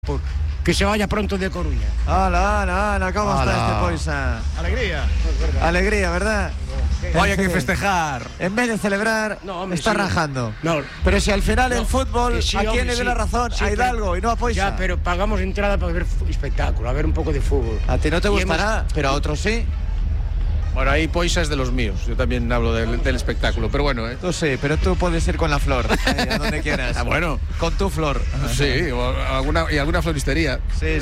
que se vaya pronto de Coruña. Ala, ¿cómo está este Poisa? Alegría, ¿verdad? Vaya que festejar. En vez de celebrar, está rajando. No, pero si al final el fútbol, sí, ¿a quién le dio la razón? A Hidalgo y no a Poisa. Ya, pero pagamos entrada para ver espectáculo, a ver un poco de fútbol. A ti no te gustará, pero a otros sí. Bueno, ahí Poisa es de los míos. Yo también hablo del espectáculo, pero bueno, Tú sí, pero tú puedes ir con la flor, a donde quieras. Ah, bueno. Con tu flor. Sí, o alguna floristería. Sí.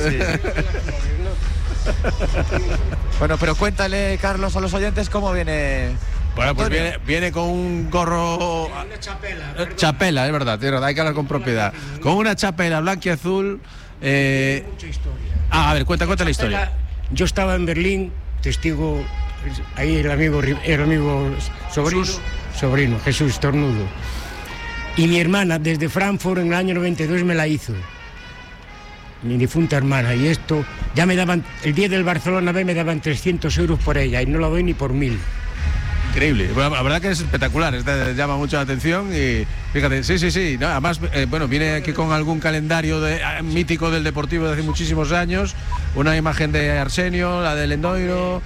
Bueno, pero cuéntale, Carlos, a los oyentes cómo viene. Bueno, pues viene con un gorro. Una chapela. Chapela, es verdad, hay que hablar con propiedad. Con una chapela blanca y azul. Mucha historia. A ver, cuenta la historia. Yo estaba en Berlín, testigo. Ahí el amigo sobrino, Jesús Tornudo. Y mi hermana, desde Frankfurt, en el año 92, me la hizo. Mi difunta hermana. Y esto, ya me daban, el día del Barcelona B me daban 300 euros por ella, y no la doy ni por 1000. Increíble, bueno, la verdad que es espectacular, llama mucho la atención y fíjate, sí, no, además, viene aquí con algún calendario mítico del Deportivo de hace muchísimos años, una imagen de Arsenio, la de Lendoiro,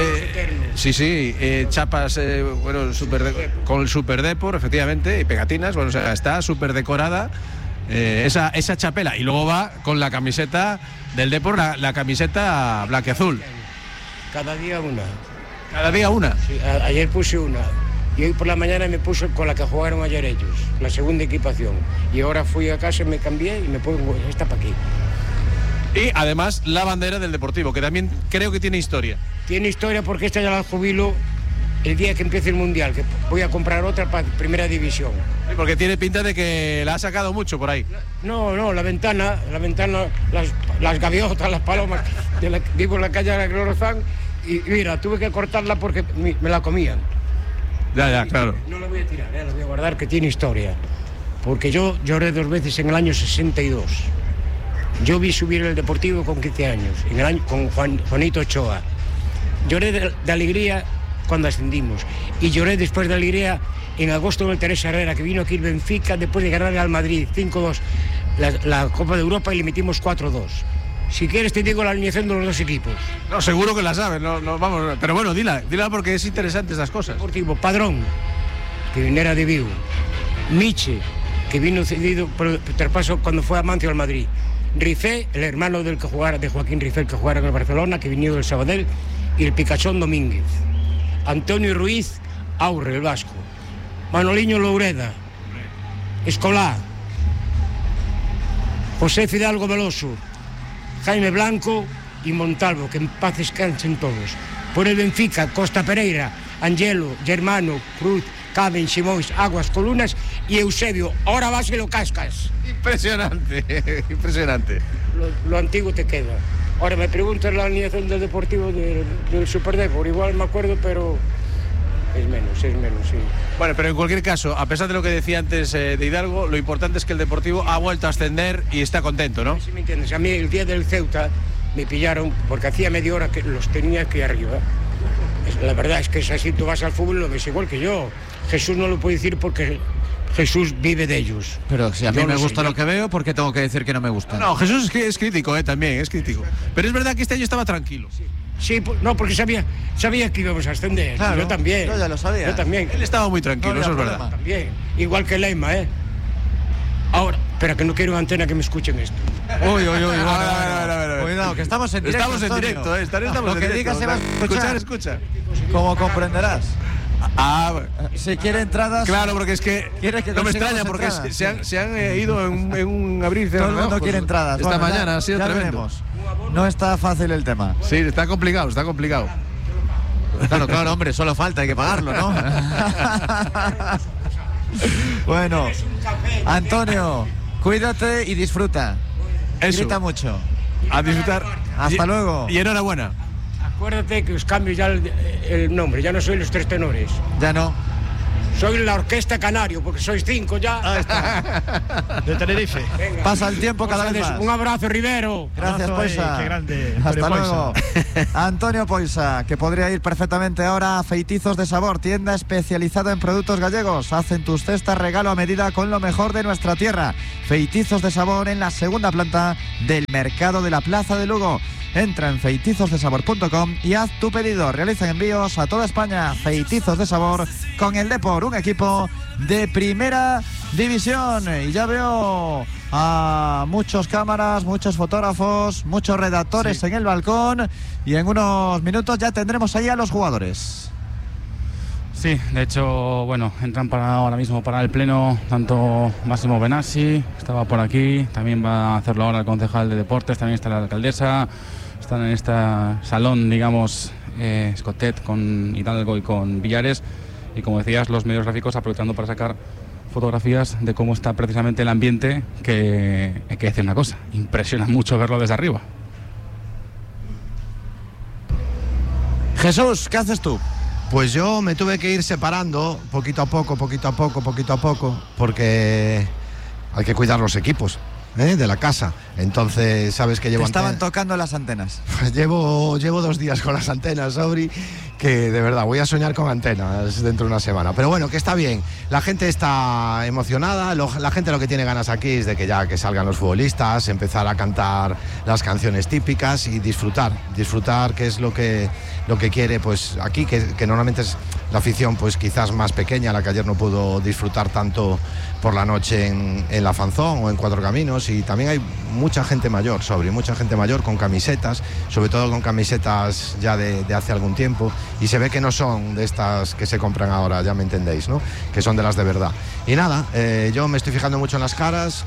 chapas, con el Super Depor, efectivamente, y pegatinas, bueno, o sea, está súper decorada esa chapela, y luego va con la camiseta del Depor, la camiseta blanqueazul. Cada día una. ¿Cada día una? Sí, ayer puse una y hoy por la mañana me puse con la que jugaron ayer ellos, la segunda equipación, y ahora fui a casa, me cambié y me pongo esta para aquí. Y además la bandera del Deportivo, que también creo que tiene historia. Tiene historia porque esta ya la jubilo el día que empiece el Mundial, que voy a comprar otra para Primera División. Sí, porque tiene pinta de que la ha sacado mucho por ahí. No, la ventana, las gaviotas, las palomas, vivo en la calle de Glorozán. Y mira, tuve que cortarla porque me la comían. Ya, claro. No la voy a tirar, la voy a guardar, que tiene historia. Porque yo lloré 2 veces en el año 62. Yo vi subir el Deportivo con 15 años, con Juanito Ochoa. Lloré de alegría cuando ascendimos. Y lloré después de alegría en agosto con el Teresa Herrera, que vino aquí el Benfica después de ganar al Madrid 5-2 la Copa de Europa y le metimos 4-2. Si quieres te digo la alineación de los dos equipos. No, seguro que la sabes, no, vamos, pero bueno, dila porque es interesante esas cosas. Deportivo, Padrón, que viniera de Vigo. Miche, que vino cedido por el traspaso cuando fue a Mancio al Madrid. Rifé, el hermano de Joaquín Rifé, que jugara en el Barcelona, que vino del Sabadell, y el Picachón Domínguez. Antonio Ruiz, Aurre, el vasco. Manoliño Loureda, Escolá. José Fidalgo Veloso, Jaime Blanco y Montalvo, que en paz descansen todos. Por el Benfica, Costa Pereira, Angelo, Germano, Cruz, Caben, Simóis, Aguas, Colunas y Eusebio. Ahora vas y lo cascas. Impresionante. Lo antiguo te queda. Ahora me preguntas la alineación del Deportivo del Super Depor. Igual me acuerdo, pero es menos, sí. Bueno, pero en cualquier caso, a pesar de lo que decía antes de Hidalgo, lo importante es que el Deportivo ha vuelto a ascender y está contento, ¿no? Sí, me entiendes. A mí el día del Ceuta me pillaron porque hacía media hora que los tenía aquí arriba. La verdad es que es así, tú vas al fútbol y lo ves igual que yo. Jesús no lo puede decir porque Jesús vive de ellos. Pero si a mí me gusta lo que veo, ¿por qué tengo que decir que no me gusta? No, Jesús es crítico, también, es crítico. Pero es verdad que este año estaba tranquilo. Sí, no, porque sabía que íbamos a ascender. Claro, yo también. Yo ya lo sabía. Yo también. Él estaba muy tranquilo, eso es verdad. También. Igual que Leima, Ahora, espera, que no quiero una antena que me escuchen esto. Uy. Cuidado, que estamos en directo. Estamos en directo, Lo que digas se va a escuchar. Como comprenderás. Si quiere entradas. Claro, porque es que no me extraña, porque se han ido en un abrir. Todo el mundo quiere entradas. Esta mañana ha sido tremendo. No está fácil el tema. Sí, está complicado. Claro, hombre, solo falta, hay que pagarlo, ¿no? Bueno, Antonio, cuídate y disfruta. Grita mucho. A disfrutar. Hasta luego. Y enhorabuena. Acuérdate que os cambio ya el nombre, ya no soy los 3 tenores. Ya no. Soy la Orquesta Canario, porque sois 5 ya. Ahí está. De Tenerife. Venga. Pasa el tiempo cada vez más. Un abrazo, Rivero. Gracias, Poisa. Qué grande. Hasta Poisa. luego. Antonio Poisa, que podría ir perfectamente ahora a Feitizos de Sabor, tienda especializada en productos gallegos. Hacen tus cestas regalo a medida con lo mejor de nuestra tierra. Feitizos de Sabor en la segunda planta del Mercado de la Plaza de Lugo. Entra en feitizosdesabor.com y haz tu pedido. Realizan envíos a toda España. Feitizos de Sabor con el Depor, un equipo de primera división. Y ya veo a muchos cámaras, muchos fotógrafos, muchos redactores en el balcón. Y en unos minutos ya tendremos ahí a los jugadores. Sí, de hecho, bueno, entran ahora mismo para el pleno tanto Máximo Benassi, estaba por aquí, también va a hacerlo ahora el concejal de deportes, también está la alcaldesa, están en este salón, digamos, Escotet con Hidalgo y con Villares, y como decías, los medios gráficos aprovechando para sacar fotografías de cómo está precisamente el ambiente, que hay que decir una cosa, impresiona mucho verlo desde arriba. Jesús, ¿qué haces tú? Pues yo me tuve que ir separando poquito a poco, porque hay que cuidar los equipos de la casa. Entonces, sabes que llevo... Te estaban tocando las antenas. Llevo 2 días con las antenas, Sobri, que de verdad voy a soñar con antenas dentro de una semana. Pero bueno, que está bien. La gente está emocionada, la gente lo que tiene ganas aquí es de que ya que salgan los futbolistas, empezar a cantar las canciones típicas y disfrutar, que es lo que quiere pues aquí, que normalmente es la afición pues quizás más pequeña, la que ayer no pudo disfrutar tanto por la noche en la Fanzón o en Cuatro Caminos, y también hay mucha gente mayor, mucha gente mayor con camisetas, sobre todo con camisetas ya de hace algún tiempo, y se ve que no son de estas que se compran ahora, ya me entendéis, ¿no? Que son de las de verdad. Y nada, yo me estoy fijando mucho en las caras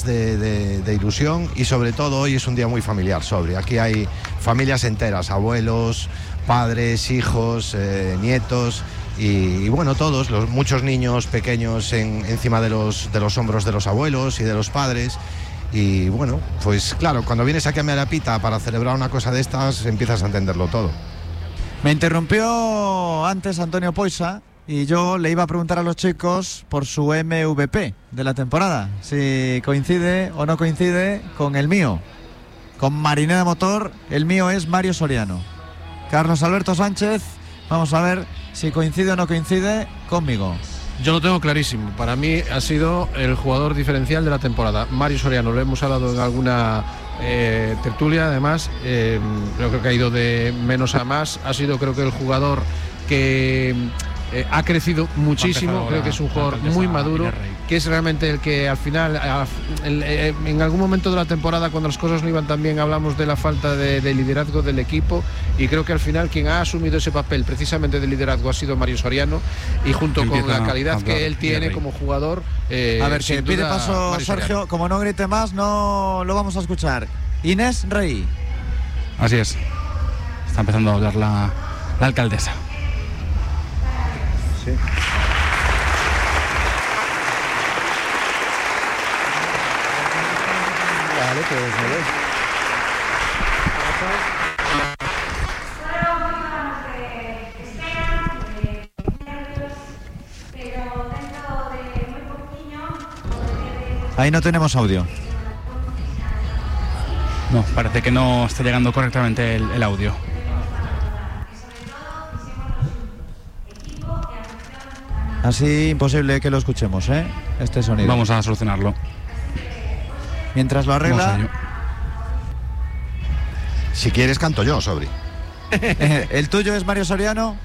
de ilusión, y sobre todo hoy es un día muy familiar, Aquí hay familias enteras, abuelos, padres, hijos, nietos, y bueno, todos, muchos niños pequeños encima de los hombros de los abuelos y de los padres. Y bueno, pues claro, cuando vienes aquí a Melapita para celebrar una cosa de estas, empiezas a entenderlo todo. Me interrumpió antes Antonio Poisa y yo le iba a preguntar a los chicos por su MVP de la temporada, si coincide o no coincide con el mío. Con Marinera Motor, el mío es Mario Soriano. Carlos Alberto Sánchez, vamos a ver si coincide o no coincide conmigo. Yo lo tengo clarísimo. Para mí ha sido el jugador diferencial de la temporada. Mario Soriano, lo hemos hablado en alguna tertulia. Además, yo creo que ha ido de menos a más. Ha sido, creo que, el jugador que ha crecido muchísimo. Creo que es un jugador muy maduro, que es realmente el que al final, en algún momento de la temporada, cuando las cosas no iban tan bien, hablamos de la falta de liderazgo del equipo, y creo que al final quien ha asumido ese papel precisamente de liderazgo ha sido Mario Soriano, y junto con la calidad que él tiene como jugador, a ver, si pide paso Mario Sergio, Soriano. como no grite más, no lo vamos a escuchar. Inés Rey. Así es, está empezando a hablar la alcaldesa. Sí. Vale, pues me ves. Ahí no tenemos audio. No, parece que no está llegando correctamente el audio. Así imposible que lo escuchemos, este sonido. Vamos a solucionarlo. Mientras lo arregla. Si quieres canto yo, Sobri. ¿El tuyo es Mario Soriano?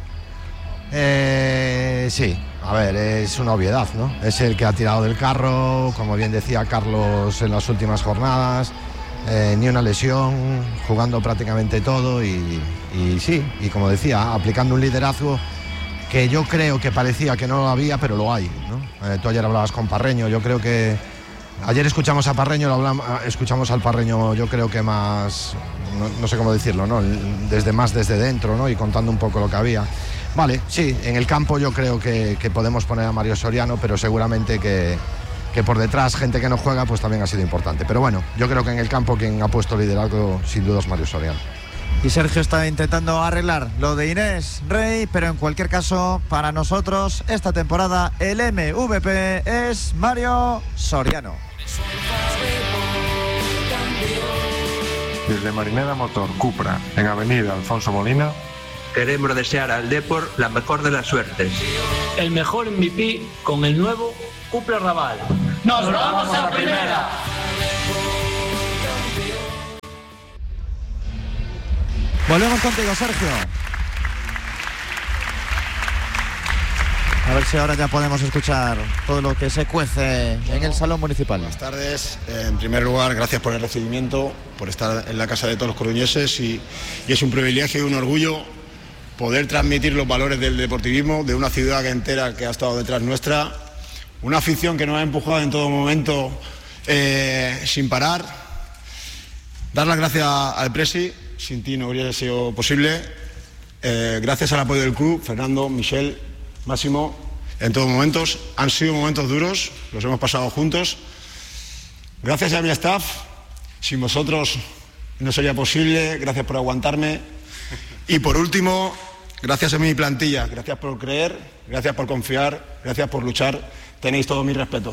Sí, a ver, es una obviedad, ¿no? Es el que ha tirado del carro, como bien decía Carlos en las últimas jornadas, ni una lesión, jugando prácticamente todo y sí, y como decía, aplicando un liderazgo que yo creo que parecía que no lo había, pero lo hay, ¿no? Tú ayer hablabas con Parreño, yo creo que ayer escuchamos a Parreño, escuchamos al Parreño, yo creo que más, no sé cómo decirlo, ¿no? Desde dentro, ¿no? Y contando un poco lo que había. Vale, sí, en el campo yo creo que podemos poner a Mario Soriano, pero seguramente que por detrás gente que no juega pues también ha sido importante. Pero bueno, yo creo que en el campo quien ha puesto liderazgo sin duda es Mario Soriano. Y Sergio está intentando arreglar lo de Inés Rey, pero en cualquier caso, para nosotros, esta temporada el MVP es Mario Soriano. Desde Marinera Motor Cupra, en Avenida Alfonso Molina, queremos desear al Depor la mejor de las suertes. El mejor MVP con el nuevo Cupra Raval. ¡Nos vamos a primera! Volvemos contigo, Sergio. A ver si ahora ya podemos escuchar todo lo que se cuece en el Salón Municipal. Buenas tardes. En primer lugar, gracias por el recibimiento, por estar en la casa de todos los coruñeses y es un privilegio y un orgullo poder transmitir los valores del deportivismo de una ciudad entera que ha estado detrás nuestra, una afición que nos ha empujado en todo momento sin parar. Dar las gracias al Presi. Sin ti no hubiera sido posible. Gracias al apoyo del club, Fernando, Michel, Máximo, en todos momentos. Han sido momentos duros, los hemos pasado juntos. Gracias a mi staff, sin vosotros no sería posible. Gracias por aguantarme. Y por último, gracias a mi plantilla. Gracias por creer, gracias por confiar, gracias por luchar. Tenéis todo mi respeto.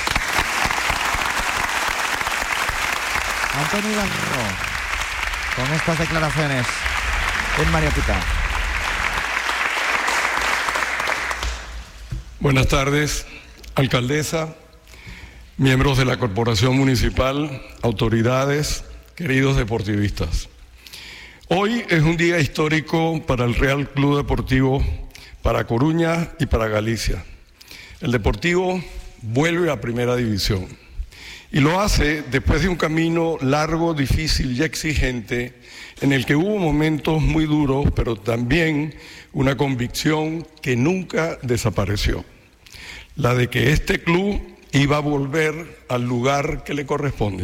Antonio Garro, con estas declaraciones en Mario Pita. Buenas tardes, alcaldesa, miembros de la Corporación Municipal, autoridades, queridos deportivistas. Hoy es un día histórico para el Real Club Deportivo, para Coruña y para Galicia. El Deportivo vuelve a Primera División. Y lo hace después de un camino largo, difícil y exigente, en el que hubo momentos muy duros, pero también una convicción que nunca desapareció. La de que este club iba a volver al lugar que le corresponde.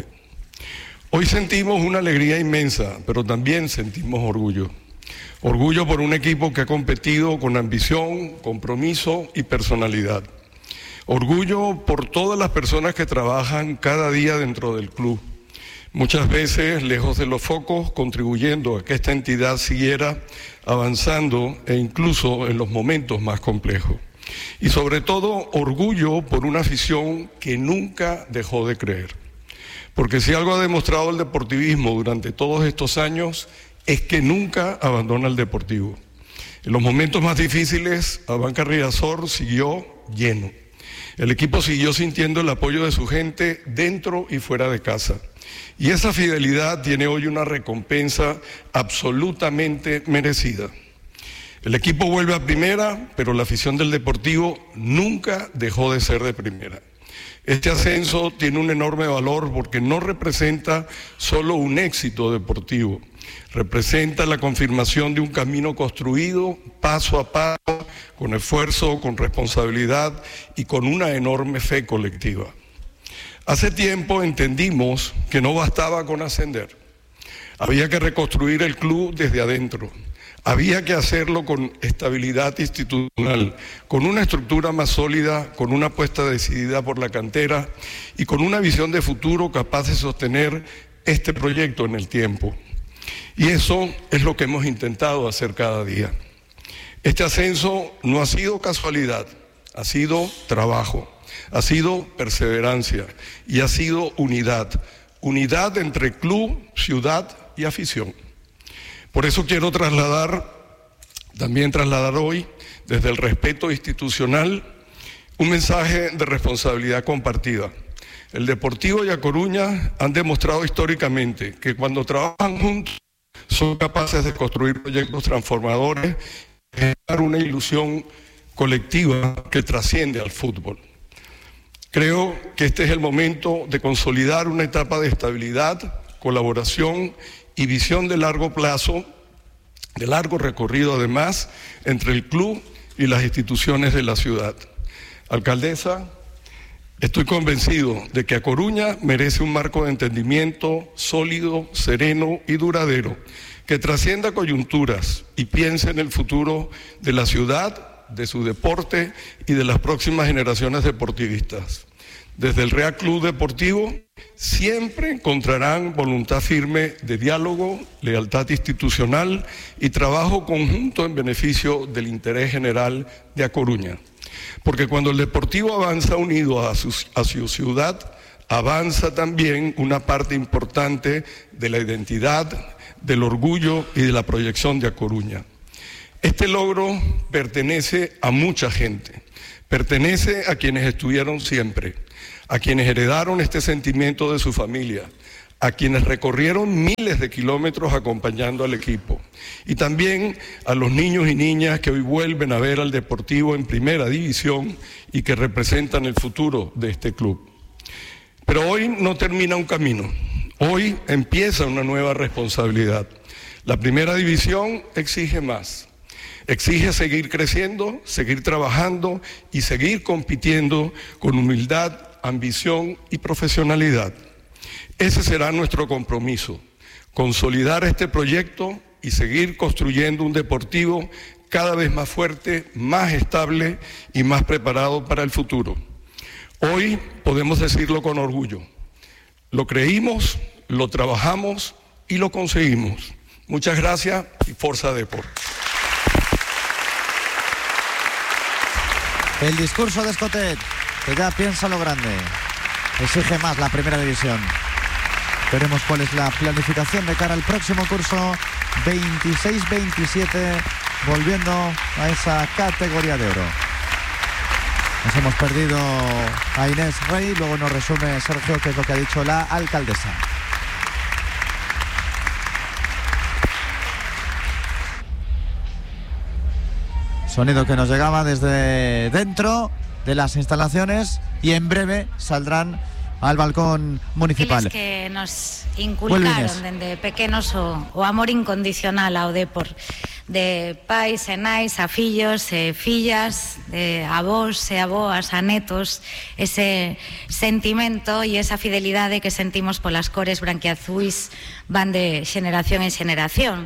Hoy sentimos una alegría inmensa, pero también sentimos orgullo. Orgullo por un equipo que ha competido con ambición, compromiso y personalidad. Orgullo por todas las personas que trabajan cada día dentro del club, muchas veces lejos de los focos, contribuyendo a que esta entidad siguiera avanzando e incluso en los momentos más complejos. Y sobre todo, orgullo por una afición que nunca dejó de creer. Porque si algo ha demostrado el deportivismo durante todos estos años, es que nunca abandona el Deportivo. En los momentos más difíciles, Abanca Riazor siguió lleno. El equipo siguió sintiendo el apoyo de su gente dentro y fuera de casa. Y esa fidelidad tiene hoy una recompensa absolutamente merecida. El equipo vuelve a primera, pero la afición del Deportivo nunca dejó de ser de primera. Este ascenso tiene un enorme valor porque no representa solo un éxito deportivo, representa la confirmación de un camino construido paso a paso, con esfuerzo, con responsabilidad y con una enorme fe colectiva. Hace tiempo entendimos que no bastaba con ascender, había que reconstruir el club desde adentro. Había que hacerlo con estabilidad institucional, con una estructura más sólida, con una apuesta decidida por la cantera y con una visión de futuro capaz de sostener este proyecto en el tiempo. Y eso es lo que hemos intentado hacer cada día. Este ascenso no ha sido casualidad, ha sido trabajo, ha sido perseverancia y ha sido unidad. Unidad entre club, ciudad y afición. Por eso quiero trasladar hoy, desde el respeto institucional, un mensaje de responsabilidad compartida. El Deportivo y A Coruña han demostrado históricamente que cuando trabajan juntos son capaces de construir proyectos transformadores y generar una ilusión colectiva que trasciende al fútbol. Creo que este es el momento de consolidar una etapa de estabilidad, colaboración y visión de largo plazo, de largo recorrido además, entre el club y las instituciones de la ciudad. Alcaldesa, estoy convencido de que A Coruña merece un marco de entendimiento sólido, sereno y duradero, que trascienda coyunturas y piense en el futuro de la ciudad, de su deporte y de las próximas generaciones deportivistas. Desde el Real Club Deportivo siempre encontrarán voluntad firme de diálogo, lealtad institucional y trabajo conjunto en beneficio del interés general de A Coruña. Porque cuando el Deportivo avanza unido a su ciudad, avanza también una parte importante de la identidad, del orgullo y de la proyección de A Coruña. Este logro pertenece a mucha gente, pertenece a quienes estuvieron siempre, a quienes heredaron este sentimiento de su familia, a quienes recorrieron miles de kilómetros acompañando al equipo, y también a los niños y niñas que hoy vuelven a ver al Deportivo en primera división y que representan el futuro de este club. Pero hoy no termina un camino, hoy empieza una nueva responsabilidad. La primera división exige más, exige seguir creciendo, seguir trabajando y seguir compitiendo con humildad, ambición y profesionalidad. Ese será nuestro compromiso, consolidar este proyecto y seguir construyendo un Deportivo cada vez más fuerte, más estable y más preparado para el futuro. Hoy podemos decirlo con orgullo. Lo creímos, lo trabajamos y lo conseguimos. Muchas gracias y Forza Depor. El discurso de Escotet, que ya piensa lo grande, exige más la primera división. Veremos cuál es la planificación de cara al próximo curso 26-27, volviendo a esa categoría de oro. Nos hemos perdido a Inés Rey, luego nos resume Sergio qué es lo que ha dicho la alcaldesa. Sonido que nos llegaba desde dentro de las instalaciones y en breve saldrán al balcón municipal. Eles que nos inculcaron dende pequenos o amor incondicional ao Depor, de pais e nais a fillos e fillas, de avós e avoas a netos, ese sentimento e esa fidelidade que sentimos polas cores branquiazuis van de xeneración en xeneración.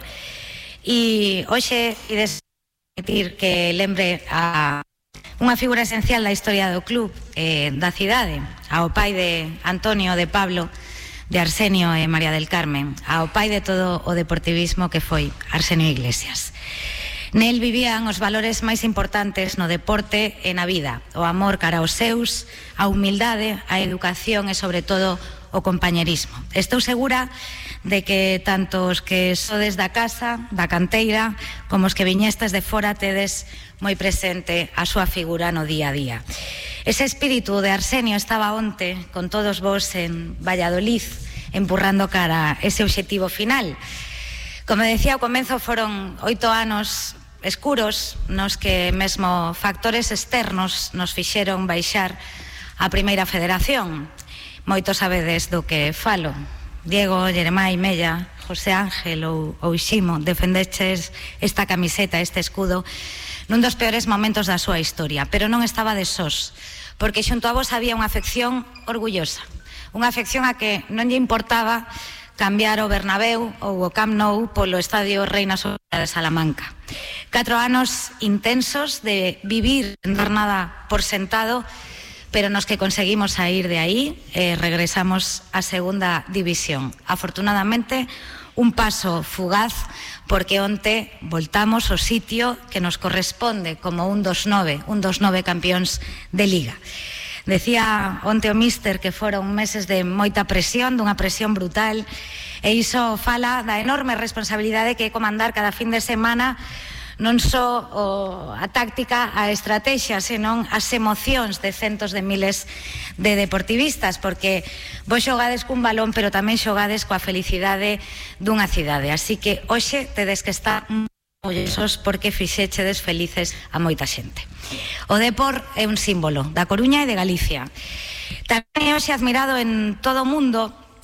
E hoxe ides permitir que lembre a unha figura esencial da historia do club, da cidade, ao pai de Antonio, de Pablo, de Arsenio e María del Carmen, ao pai de todo o deportivismo que foi Arsenio Iglesias. Nel vivían os valores máis importantes no deporte e na vida, o amor cara aos seus, a humildade, a educación e sobre todo o compañerismo. Estou segura de que tanto os que sodes da casa, da canteira, como os que viñestes de fora tedes moi presente a súa figura no día a día. Ese espírito de Arsenio estaba onte con todos vos en Valladolid, empurrando cara a ese obxectivo final. Como decía ao comezo, foron 8 anos escuros nos que mesmo factores externos nos fixeron baixar a primeira federación. Moitos sabedes do que falo. Diego, Jeremai, Mella, José Ángel ou Ximo defendeches esta camiseta, este escudo nun dos peores momentos da súa historia, pero non estaba de sós, porque xunto a vos había unha afección orgullosa, unha afección a que non lle importaba cambiar o Bernabéu ou o Camp Nou polo Estadio Reina Sofía de Salamanca. 4 anos intensos de vivir en dar nada por sentado, pero nos que conseguimos sair de aí regresamos a segunda división. Afortunadamente, un paso fugaz, porque onte voltamos ao sitio que nos corresponde como un dos 9 campións de Liga. Decía onte o míster que foron meses de moita presión, dunha presión brutal, e iso fala da enorme responsabilidade que é comandar cada fin de semana non só a táctica, a estrategia, senón as emocións de centos de miles de deportivistas, porque vos xogades cun balón, pero tamén xogades coa felicidade dunha cidade. Así que hoxe tedes que estar orgullosos porque fixéchedes felices a moita xente. O Depor é un símbolo da Coruña e de Galicia. Tamén é hoxe admirado en todo o mundo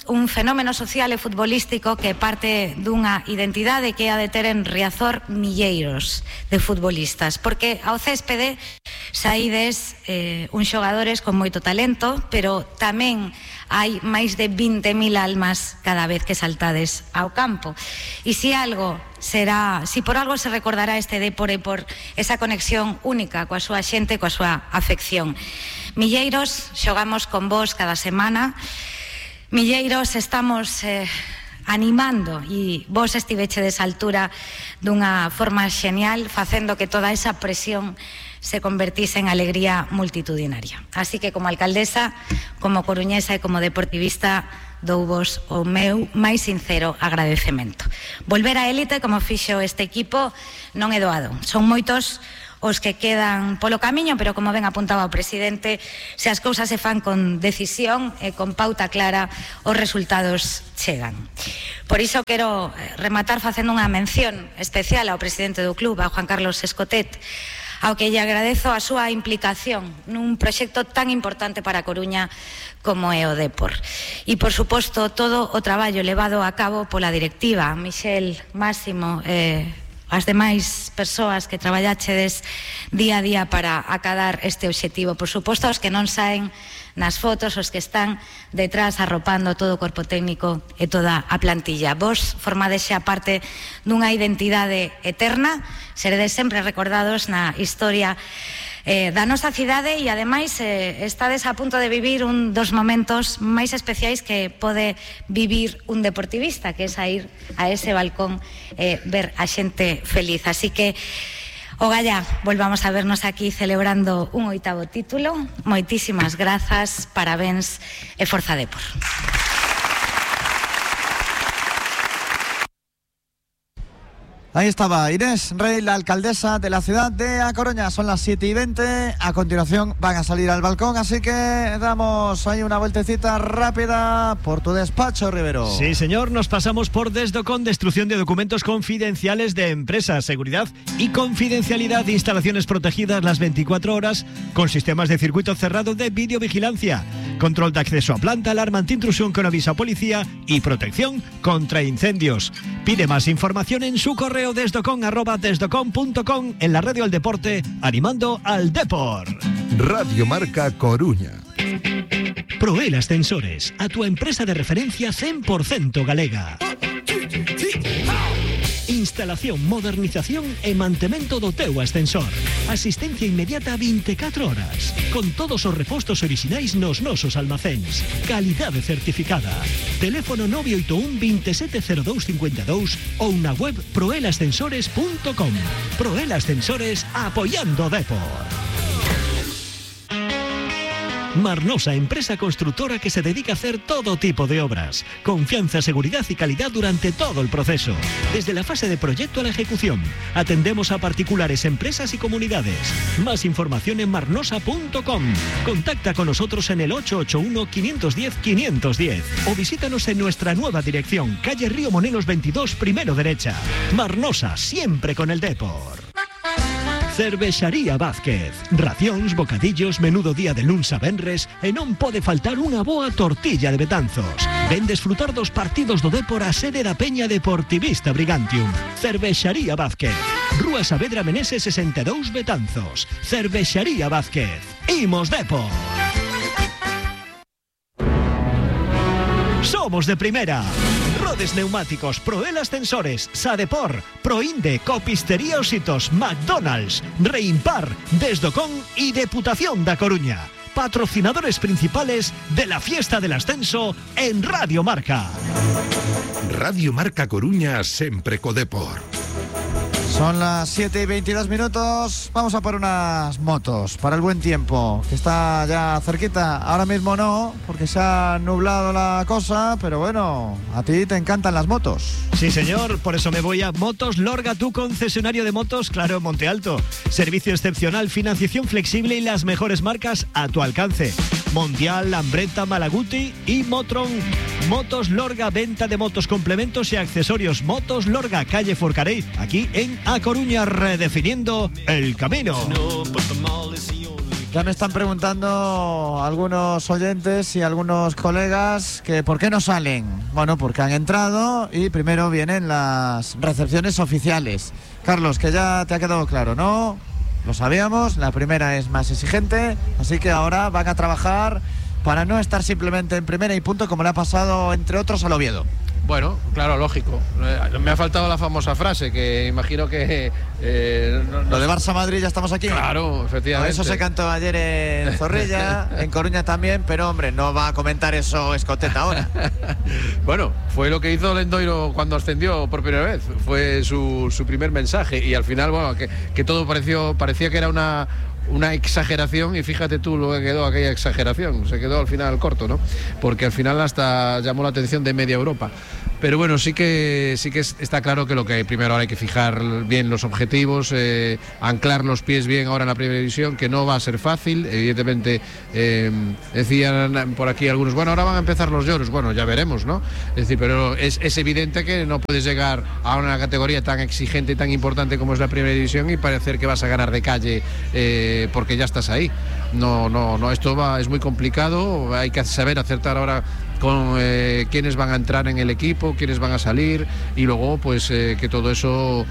un fenómeno social e futbolístico que parte dunha identidade que a de ter en Riazor milleiros de futbolistas, porque ao céspede saídes uns xogadores con moito talento, pero tamén hai máis de 20.000 almas cada vez que saltades ao campo. E si por algo se recordará este Dépor é por esa conexión única coa súa xente, coa súa afección. Milleiros xogamos con vos cada semana, milleiros estamos animando e vos estivechedes a altura dunha forma xenial, facendo que toda esa presión se convertise en alegría multitudinaria. Así que como alcaldesa, como coruñesa e como deportivista, douvos o meu máis sincero agradecemento. Volver á élite, como fixo este equipo, non é doado. Son moitos os que quedan polo camiño, pero como ben apuntaba o presidente, se as cousas se fan con decisión e con pauta clara, os resultados chegan. Por iso quero rematar facendo unha mención especial ao presidente do club, a Juan Carlos Escotet, ao que lle agradezo a súa implicación nun proxecto tan importante para a Coruña como é o Dépor. E, por suposto, todo o traballo levado a cabo pola directiva, Michel, Máximo, as demais persoas que traballachedes día a día para acadar este obxectivo. Por suposto, os que non saen nas fotos, os que están detrás arropando todo o corpo técnico e toda a plantilla. Vos formades xa parte dunha identidade eterna, seredes sempre recordados na historia da nosa cidade e ademais estades a punto de vivir un dos momentos máis especiais que pode vivir un deportivista, que é sair a ese balcón ver a xente feliz. Así que ogallá volvamos a vernos aquí celebrando un 8º título. Moitísimas grazas, parabéns e forza Dépor. Ahí estaba Inés Rey, la alcaldesa de la ciudad de A Coruña. Son las 7:20. A continuación van a salir al balcón, así que damos ahí una vueltecita rápida por tu despacho, Rivero. Sí, señor. Nos pasamos por Desdocon, destrucción de documentos confidenciales de empresas, seguridad y confidencialidad de instalaciones protegidas las 24 horas con sistemas de circuito cerrado de videovigilancia, control de acceso a planta, alarma antiintrusión con aviso a policía y protección contra incendios. Pide más información en su correo desdocon@desdocon.com, en la radio al deporte, animando al Dépor. Radio Marca Coruña. Proel Ascensores, a tu empresa de referencia 100% galega. Instalación, modernización e mantemento do teu ascensor. Asistencia inmediata 24 horas. Con todos os repostos orixinais nos nosos almacéns. Calidade certificada. Teléfono 981 270252 ou na web proelascensores.com. Proel Ascensores, apoyando Dépor. Marnosa, empresa constructora que se dedica a hacer todo tipo de obras. Confianza, seguridad y calidad durante todo el proceso. Desde la fase de proyecto a la ejecución. Atendemos a particulares, empresas y comunidades. Más información en marnosa.com. Contacta con nosotros en el 881-510-510 o visítanos en nuestra nueva dirección, calle Río Monelos 22, primero derecha. Marnosa, siempre con el Dépor. Cervexaría Vázquez. Racións, bocadillos, menudo día de luns a venres e non pode faltar unha boa tortilla de Betanzos. Ven desfrutar dos partidos do Dépor a sede da Peña Deportivista Brigantium. Cervexaría Vázquez. Rúa Saavedra Meneses 62, Betanzos. Cervexaría Vázquez. Imos Dépor. Somos de primera. Rodes Neumáticos, Proel Ascensores, Sadepor, Proinde, Copistería Ositos, McDonald's, Reimpar, Desdocon y Deputación da Coruña. Patrocinadores principales de la fiesta del ascenso en Radio Marca. Radio Marca Coruña, sempre co Dépor. Son las 7:22. Vamos a por unas motos para el buen tiempo, que está ya cerquita. Ahora mismo no, porque se ha nublado la cosa, pero bueno, a ti te encantan las motos. Sí, señor, por eso me voy a Motos Lorga, tu concesionario de motos, claro, Monte Alto. Servicio excepcional, financiación flexible y las mejores marcas a tu alcance. Mondial, Lambretta, Malaguti y Motron. Motos Lorga, venta de motos, complementos y accesorios. Motos Lorga, calle Forcarey, aquí en A Coruña, redefiniendo el camino. Ya me están preguntando algunos oyentes y algunos colegas que por qué no salen. Bueno, porque han entrado y primero vienen las recepciones oficiales. Carlos, que ya te ha quedado claro, ¿no? Lo sabíamos, la primera es más exigente, así que ahora van a trabajar para no estar simplemente en primera y punto como le ha pasado, entre otros, al Oviedo. Bueno, claro, lógico. Me ha faltado la famosa frase, que imagino que... Lo de Barça-Madrid, ya estamos aquí. Claro, efectivamente. Eso se cantó ayer en Zorrilla, en Coruña también, pero hombre, no va a comentar eso Escoteta ahora. Bueno, fue lo que hizo Lendoiro cuando ascendió por primera vez. Fue su primer mensaje y al final, bueno, que todo parecía que era una exageración, y fíjate tú lo que quedó aquella exageración, se quedó al final corto, ¿no? Porque al final hasta llamó la atención de media Europa. Pero bueno, sí que está claro que lo que primero ahora hay que fijar bien los objetivos, anclar los pies bien ahora en la primera división, que no va a ser fácil, evidentemente. Decían por aquí algunos, bueno, ahora van a empezar los lloros, bueno, ya veremos, ¿no? Es decir, pero es evidente que no puedes llegar a una categoría tan exigente y tan importante como es la primera división y parecer que vas a ganar de calle porque ya estás ahí. No, esto es muy complicado, hay que saber acertar ahora con quiénes van a entrar en el equipo, quiénes van a salir, y luego pues que todo eso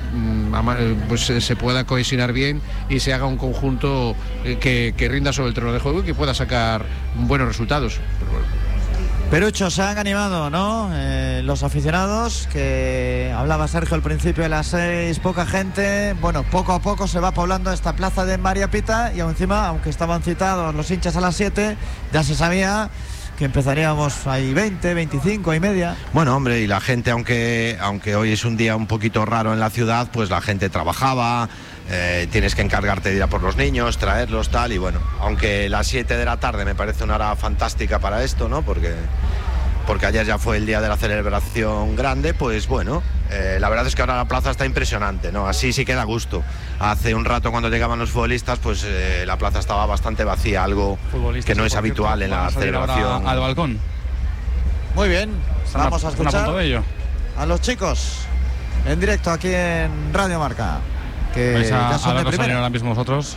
pues se pueda cohesionar bien y se haga un conjunto que rinda sobre el terreno de juego y que pueda sacar buenos resultados. Perucho, se han animado, ¿no? Los aficionados, que hablaba Sergio al principio de las 6, poca gente. Bueno, poco a poco se va poblando esta plaza de María Pita, y encima, aunque estaban citados los hinchas a las 7, ya se sabía que empezaríamos ahí 20, 25 y media. Bueno, hombre, y la gente, aunque hoy es un día un poquito raro en la ciudad, pues la gente trabajaba, tienes que encargarte de ir a por los niños, traerlos, tal, y bueno, aunque las 7 de la tarde me parece una hora fantástica para esto, ¿no? Porque ayer ya fue el día de la celebración grande, pues bueno, la verdad es que ahora la plaza está impresionante, ¿no? Así sí que da gusto. Hace un rato, cuando llegaban los futbolistas, pues la plaza estaba bastante vacía, algo que no es habitual en la celebración. Al balcón. Muy bien, vamos a escuchar a los chicos en directo aquí en Radio Marca, que ya son de primera. Ahora mismo nosotros.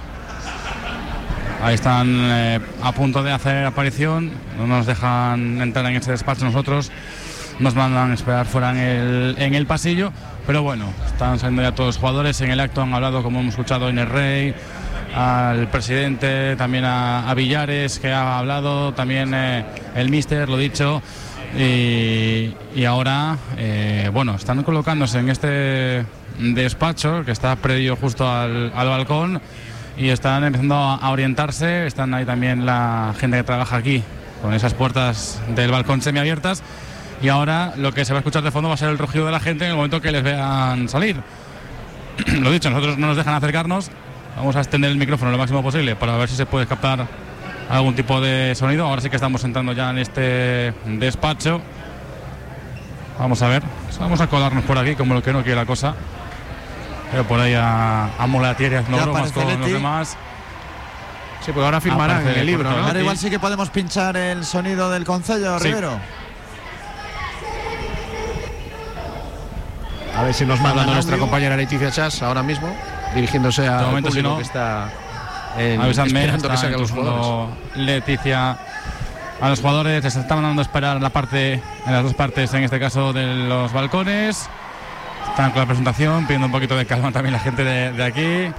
Ahí están a punto de hacer aparición, no nos dejan entrar en ese despacho nosotros, nos mandan a esperar fuera en el pasillo, pero bueno, están saliendo ya todos los jugadores. En el acto han hablado, como hemos escuchado, en el Rey, al presidente, también a Villares, que ha hablado, también el míster, lo dicho, y ahora, bueno, están colocándose en este despacho que está previo justo al balcón, y están empezando a orientarse. Están ahí también la gente que trabaja aquí con esas puertas del balcón semiabiertas, y ahora lo que se va a escuchar de fondo va a ser el rugido de la gente en el momento que les vean salir. Lo dicho, nosotros no nos dejan acercarnos, vamos a extender el micrófono lo máximo posible para ver si se puede captar algún tipo de sonido. Ahora sí que estamos entrando ya en este despacho, vamos a ver, vamos a colarnos por aquí como lo que no quiere la cosa. Pero por ahí a Molatieri haciendo bromas con los demás. Sí, pues ahora firmarán en el libro, ¿no? Ahora igual sí que podemos pinchar el sonido del Concello, sí. Rivero. A ver si nos manda nuestra compañera Leticia Chas ahora mismo, dirigiéndose al momento, público, si no, que está esperando que salgan los jugadores. Leticia a los jugadores, les están mandando a esperar en las dos partes, en este caso de los balcones. Están con la presentación, pidiendo un poquito de calma también la gente de aquí.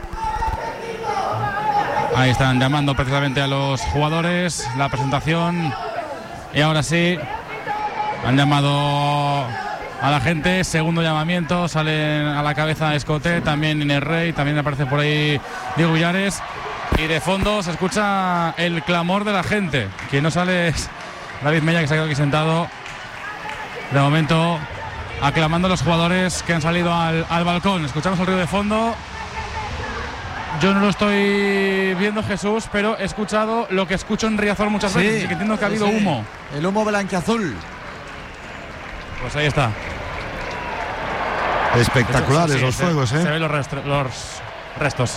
Ahí están llamando precisamente a los jugadores, la presentación. Y ahora sí, han llamado a la gente, segundo llamamiento, salen a la cabeza Escotet, también en el Rey, también aparece por ahí Diego Villares. Y de fondo se escucha el clamor de la gente. Quien no sale es David Mella, que se ha quedado aquí sentado. De momento, aclamando a los jugadores que han salido al balcón. Escuchamos el ruido de fondo. Yo no lo estoy viendo, Jesús, pero he escuchado lo que escucho en Riazor muchas veces, y que entiendo que ha habido humo. El humo blanquiazul. Pues ahí está. Espectaculares los fuegos, ¿eh? Se ven los restos.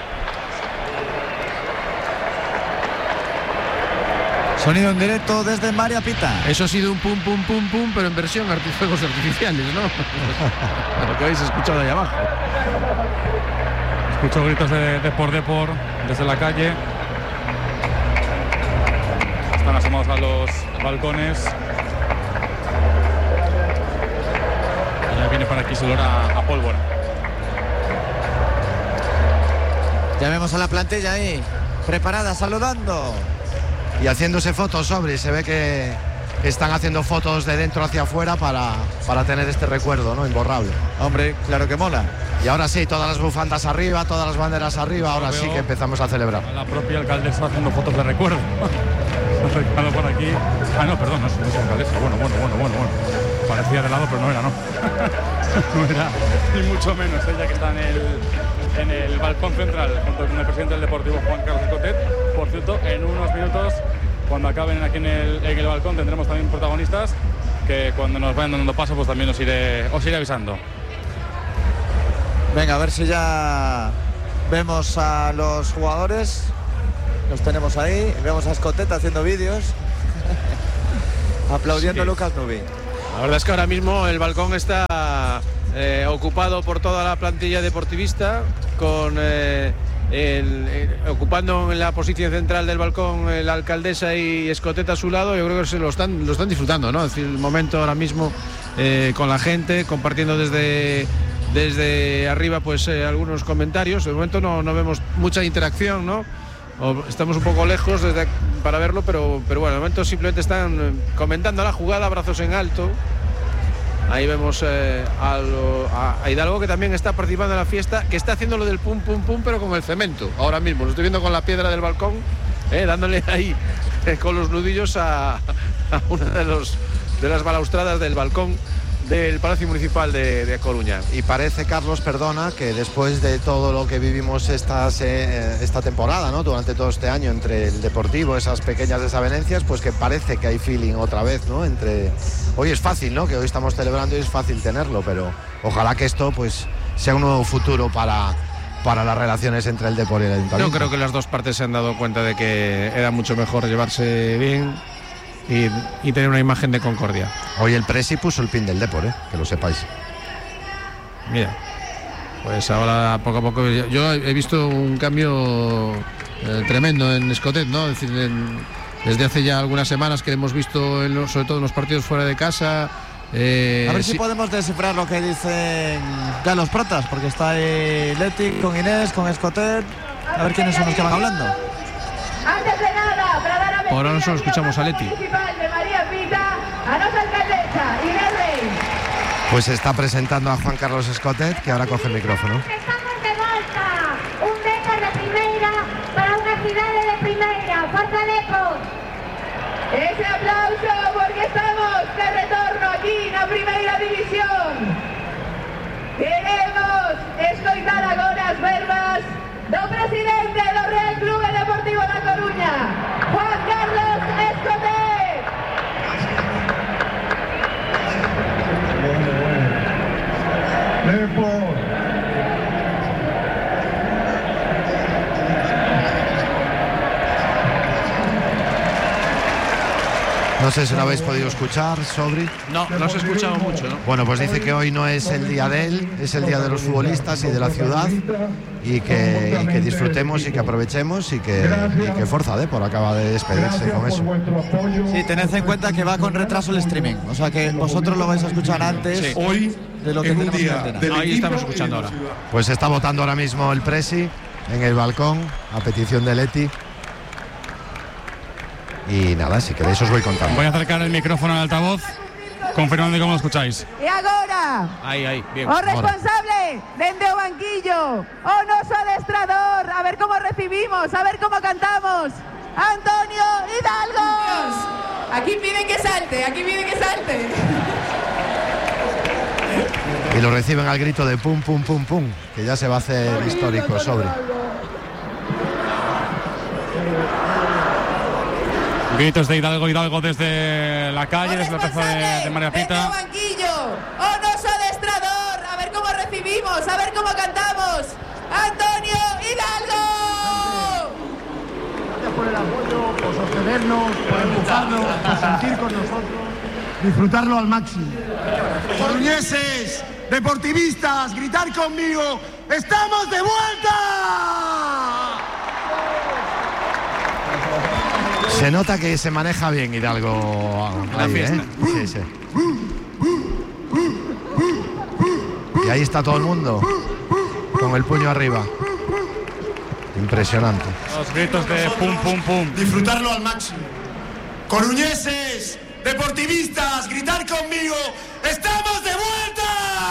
Sonido en directo desde María Pita. Eso ha sido un pum, pum, pum, pum, pero en versión fuegos artificiales, ¿no? Lo que habéis escuchado ahí abajo. Escucho gritos de Depor desde la calle. están asomados a los balcones. Y ya viene para aquí su olor a pólvora. Ya vemos a la plantilla ahí, preparada, saludando. Y haciéndose fotos, Sobri. Se ve que están haciendo fotos de dentro hacia afuera para tener este recuerdo, ¿no? Imborrable. Hombre, claro que mola. Y ahora sí, todas las bufandas arriba, todas las banderas arriba, ahora sí que empezamos a celebrar. La propia alcaldesa haciendo fotos de recuerdo. Acercando por aquí. Ah, no, perdón, no es alcaldesa. Bueno. Parecía de lado, pero no era, ¿no? No era, ni mucho menos. Ella que está en el balcón central, junto con el presidente del Deportivo, Juan Carlos Escotet. Por cierto, en unos minutos, cuando acaben aquí en el balcón, tendremos también protagonistas que cuando nos vayan dando paso, pues también os iré avisando. Venga, a ver si ya vemos a los jugadores. Los tenemos ahí. Vemos a Escotet haciendo vídeos. Aplaudiendo a Lucas Nubi. La verdad es que ahora mismo el balcón está ocupado por toda la plantilla deportivista, con ocupando en la posición central del balcón la alcaldesa y Escotet a su lado. Yo creo que se lo están disfrutando, ¿no? Es decir, el momento ahora mismo con la gente, compartiendo desde arriba pues algunos comentarios. De momento no vemos mucha interacción, ¿no? Estamos un poco lejos para verlo, pero bueno, de momento simplemente están comentando la jugada, brazos en alto. Ahí vemos a Hidalgo, que también está participando en la fiesta, que está haciendo lo del pum pum pum, pero con el cemento. Ahora mismo lo estoy viendo con la piedra del balcón, dándole ahí con los nudillos a una de las balaustradas del balcón del Palacio Municipal de Coruña. Y parece, Carlos, perdona, que después de todo lo que vivimos esta temporada, ¿no? Durante todo este año, entre el Deportivo, esas pequeñas desavenencias, pues que parece que hay feeling otra vez, ¿no? Hoy es fácil, ¿no? Que hoy estamos celebrando y es fácil tenerlo, pero ojalá que esto pues sea un nuevo futuro para las relaciones entre el Depor y el Ayuntamiento. Yo creo que las dos partes se han dado cuenta de que era mucho mejor llevarse bien y tener una imagen de concordia. Hoy el Presi puso el pin del Depor, que lo sepáis. Mira, pues ahora poco a poco yo he visto un cambio tremendo en Escotet, ¿no? Es decir, desde hace ya algunas semanas que hemos visto sobre todo en los partidos fuera de casa. A ver si podemos descifrar lo que dicen ya los protas, porque está ahí Leti con Inés, con Escotet. A ver quiénes son los que van hablando. Antes de nada, para dar a por ahora nosotros escuchamos a Leti. de María Pita, a nuestra alcaldesa Inés Rey. Pues se está presentando a Juan Carlos Escotet, que ahora coge el micrófono. Estamos de volta, un Depor de primeira para unha cidade de primeira, forza Depor. Ese aplauso porque estamos de retorno aquí na primeira división. Queremos escoitar agora as verbas do presidente do Real Club Deportivo da Coruña, Juan Carlos Escotet. Depor. No sé si lo habéis podido escuchar, Sobri. No se ha escuchado mucho, ¿no? Bueno, pues dice que hoy no es el día de él, es el día de los futbolistas y de la ciudad, y que disfrutemos y que aprovechemos y que Forza Depor acaba de despedirse con eso. Sí, tened en cuenta que va con retraso el streaming, o sea que vosotros lo vais a escuchar antes. Sí. Hoy de lo que es un tenemos día en antena. Ahí estamos escuchando ahora. Pues se está votando ahora mismo el Presi en el balcón a petición de Leti. Y nada, si queréis os voy contando. Voy a acercar el micrófono al altavoz, confirmando cómo lo escucháis. E agora, Ahí, bien. o responsable dende o banquillo, o noso adestrador, a ver como recibimos, a ver como cantamos, Antonio Hidalgo. Aquí piden que salte, Y lo reciben al grito de pum, pum, pum, pum, que ya se va a hacer histórico, Sobre. Gritos de Hidalgo desde la calle, desde la plaza de María Pita. Banquillo, o noso adestrador, a ver cómo recibimos, a ver cómo cantamos, Antonio Hidalgo. Gracias por el apoyo, por sostenernos, por empujarnos, por sentir con nosotros, disfrutarlo al máximo. Coruñeses, deportivistas, gritar conmigo, ¡estamos de vuelta! Se nota que se maneja bien Hidalgo ahí, ¿eh? Sí, sí. Y ahí está todo el mundo con el puño arriba. Impresionante. Los gritos de pum, pum, pum. Disfrutarlo al máximo. Coruñeses, deportivistas, gritar conmigo. ¡Estamos de vuelta!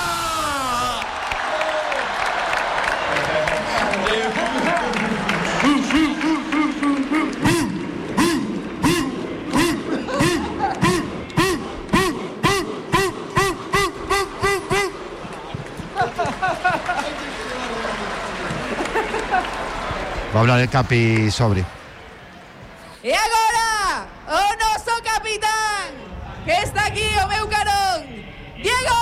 Va a hablar el Capi Sobri. E agora, o noso capitán, que está aquí o meu carón, Diego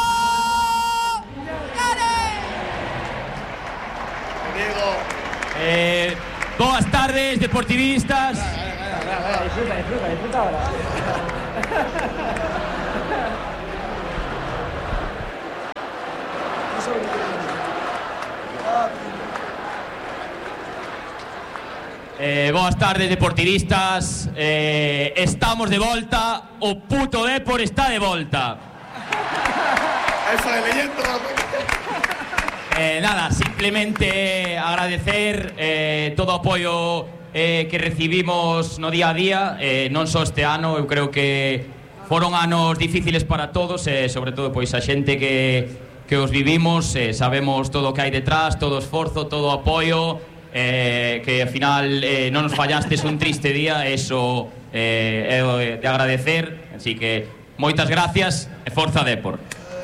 Gare. Boas tardes, deportivistas. Disfruta ahora. Boas tardes, deportivistas. Estamos de volta. O puto Depor está de volta. Eso de leyendo. Nada, simplemente agradecer todo o apoio que recibimos no día a día, non só este ano. Eu creo que foron anos difíciles para todos, sobre todo pois a xente que os vivimos, sabemos todo o que hai detrás, todo o esforzo, todo o apoio, que ao final non nos fallastes un triste día, eso é de agradecer, así que moitas gracias e forza Depor.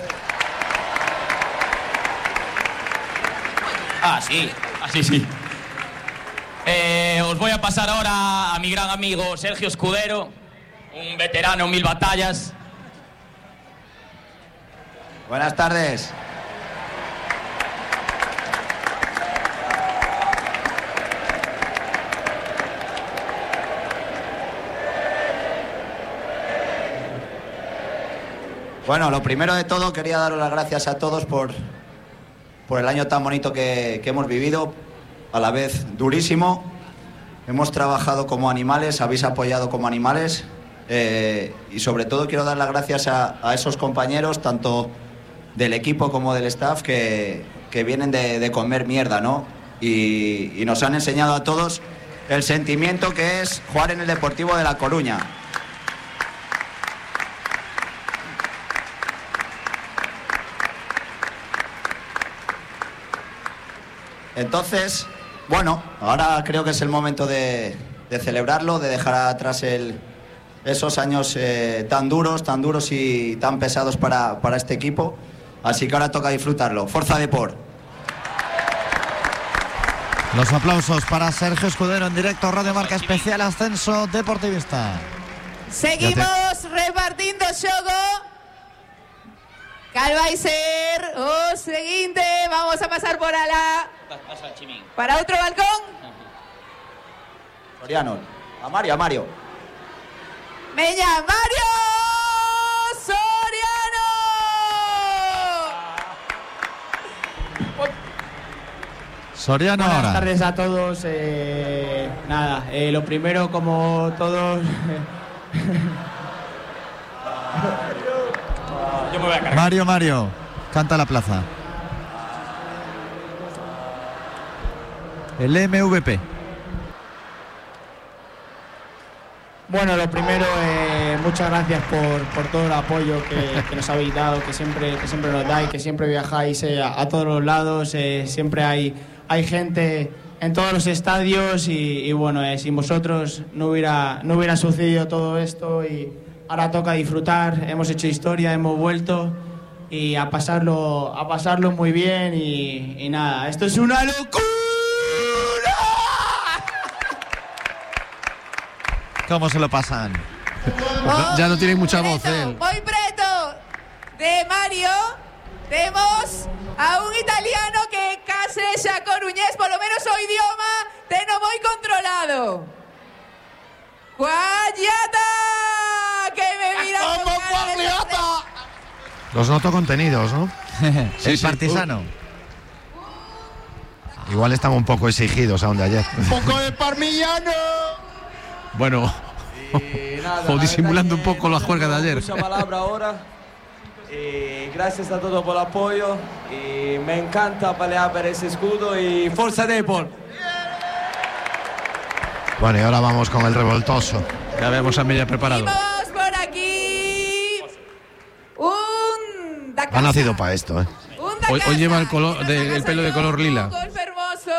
Sí, así sí. Os voy a pasar ahora a mi gran amigo Sergio Escudero, un veterano en 1000 batallas. Buenas tardes. Bueno, lo primero de todo, quería daros las gracias a todos por el año tan bonito que hemos vivido, a la vez durísimo. Hemos trabajado como animales, habéis apoyado como animales, y sobre todo quiero dar las gracias a esos compañeros, tanto del equipo como del staff, que vienen de comer mierda, ¿no? Y nos han enseñado a todos el sentimiento que es jugar en el Deportivo de La Coruña. Entonces, bueno, ahora creo que es el momento de celebrarlo, de dejar atrás esos años tan duros y tan pesados para este equipo. Así que ahora toca disfrutarlo. ¡Forza Depor! Los aplausos para Sergio Escudero en directo, Radio Marca Especial Ascenso Deportivista. Seguimos repartindo xogo. Cal vai ser o seguinte? Vamos a pasar por alá. Para outro balcón. Soriano. A Mario. Veña, Mario Soriano. Soriano ahora. Buenas tardes a todos. Nada, lo primero, como todos. Yo me voy a cargar. Mario, canta la plaza. El MVP. Bueno, lo primero, muchas gracias por todo el apoyo que nos habéis dado, que siempre nos dais, que siempre viajáis a todos los lados, siempre hay gente en todos los estadios y bueno, sin vosotros no hubiera sucedido todo esto y ahora toca disfrutar. Hemos hecho historia, hemos vuelto y a pasarlo muy bien y nada, esto es una locura. ¿Cómo se lo pasan? Ya no tienen mucha voz, él. Moi preto de Mario temos a un italiano que case xa coruñés, polo menos o idioma teno moi controlado. ¡Guayata! ¡Que me mira como Guayata! Los noto contenidos, ¿no? El partisano. Igual están un poco exigidos aún de ayer. Un poco de parmigiano. Bueno, nada, o disimulando un poco la juerga de ayer. Mucha palabra ahora. Gracias a todos por el apoyo. Y me encanta pelear por ese escudo. Y Forza Depor. Bueno, y ahora vamos con el revoltoso. Ya vemos a Mella preparado. Vamos por aquí. Un da Ha nacido para esto, ¿eh? Hoy lleva el pelo de color lila. golpe hermoso.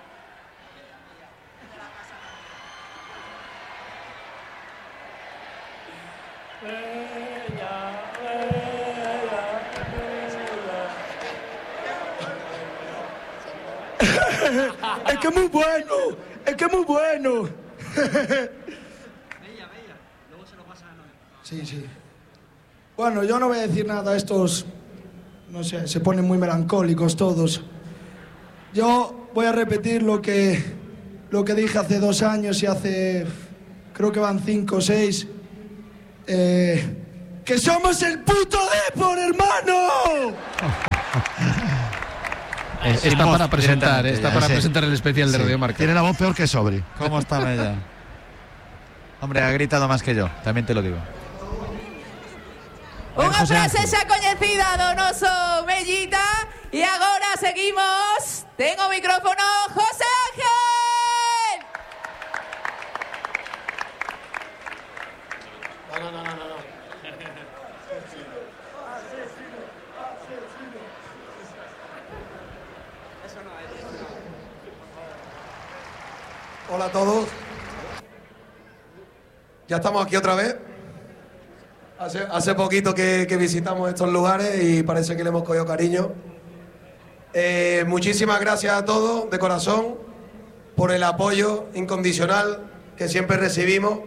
Es que es muy bueno, es que es muy bueno. Sí, sí. Bueno, yo no voy a decir nada, estos, no sé, se ponen muy melancólicos todos. Yo voy a repetir lo que dije hace 2 años y hace, creo que van 5 o 6. ¡Que somos el puto Depor, hermano! Está para presentar el especial de Radio Marca. Tiene la voz peor que Sobri. ¿Cómo está Mella? Hombre, ha gritado más que yo, también te lo digo. Una frase xa coñecida, Donoso Mellita. Y ahora seguimos. Tengo micrófono, José Ángel. No. Hola a todos. Ya estamos aquí otra vez. Hace poquito que visitamos estos lugares y parece que le hemos cogido cariño. Muchísimas gracias a todos, de corazón, por el apoyo incondicional que siempre recibimos.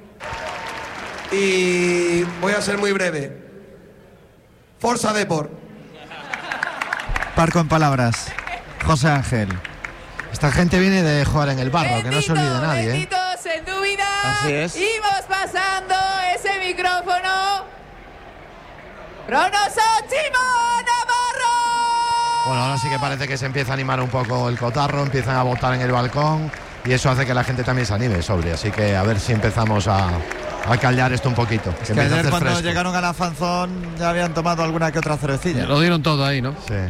Y voy a ser muy breve. Forza Depor. Parco en palabras. José Ángel. Esta gente viene de jugar en el barro, que no se olvide nadie, ¿eh? Benditos en dúvida. Así es. Y vamos pasando ese micrófono. Donoso Chimo Navarro. Bueno, ahora sí que parece que se empieza a animar un poco el cotarro, empiezan a botar en el balcón y eso hace que la gente también se anime, Sobri. Así que a ver si empezamos a callar esto un poquito. Es que ayer cuando llegaron a la Fanzón ya habían tomado alguna que otra cervecilla. Lo dieron todo ahí, ¿no? Sí.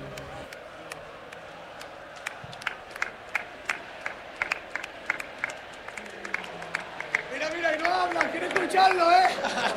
Mira, y no habla, quiere escucharlo, ¿eh?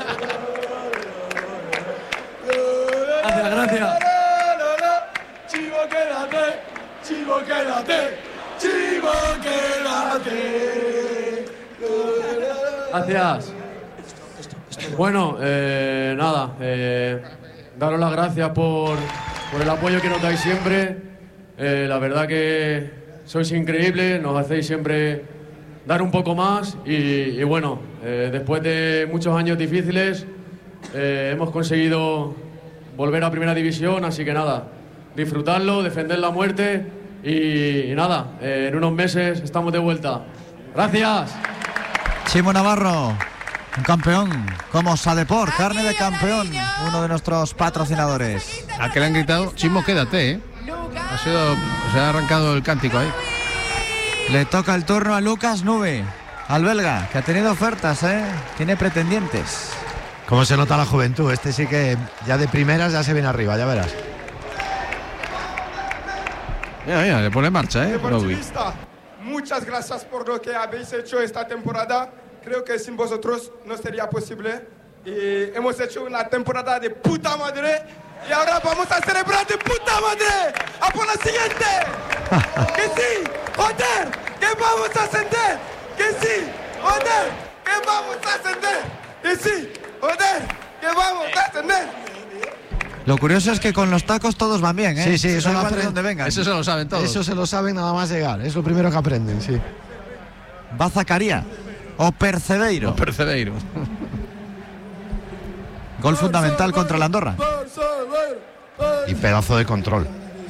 Gracias, gracias. Chivo, quédate, chivo, quédate, chivo, quédate. Gracias. Bueno, nada, daros las gracias por el apoyo que nos dais siempre. La verdad que sois increíbles, nos hacéis siempre dar un poco más y bueno, después de muchos años difíciles hemos conseguido volver a Primera División, así que nada, disfrutarlo, defender la muerte y nada, en unos meses estamos de vuelta. Gracias. Chimo Navarro, un campeón como Sadepor, carne de campeón, uno de nuestros patrocinadores. A que le han gritado, Chimo, quédate, ¿eh? Se ha arrancado el cántico ahí. Le toca el turno a Lucas Nube, al belga, que ha tenido ofertas, ¿eh? Tiene pretendientes. Cómo se nota la juventud, este sí que ya de primeras ya se viene arriba, ya verás. Mira, le pone marcha, ¿eh? Deportivista, muchas gracias por lo que habéis hecho esta temporada. Creo que sin vosotros no sería posible. Y hemos hecho una temporada de puta madre. Y ahora vamos a celebrar de puta madre. ¡A por la siguiente! ¡Que sí! ¡Joder! ¡Que vamos a ascender! ¡Que sí! ¡Joder! ¡Que vamos a ascender! ¡Que sí! ¡Joder! ¡Que vamos a ascender! Lo curioso es que con los tacos todos van bien, ¿eh? Sí, sí, eso lo de donde vengan. Eso se lo saben todos. Eso se lo saben nada más llegar, es lo primero que aprenden, sí. Va Zacaría o Percebeiro. Gol fundamental contra la Andorra. Y pedazo de control.